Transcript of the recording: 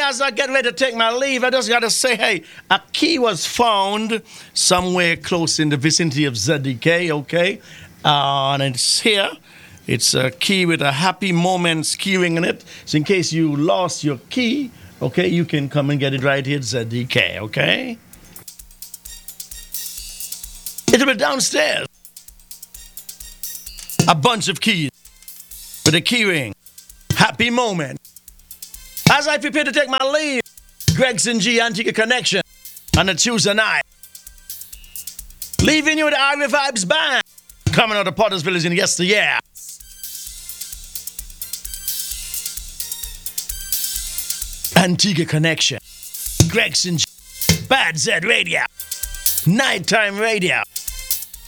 as I get ready to take my leave, I just got to say, hey, a key was found somewhere close in the vicinity of ZDK, okay? And it's here. It's a key with a happy moments keyring in it. So in case you lost your key, okay, you can come and get it right here at ZDK, okay? It'll be downstairs. A bunch of keys with a keyring. Happy moment. As I prepare to take my leave, Gregson G Antigua Connection on a Tuesday night. Leaving you with the Ivy Vibes Band. Coming out of Potter's Village in yesteryear. Antigua Connection. Gregson G. Bad Z Radio. Nighttime radio.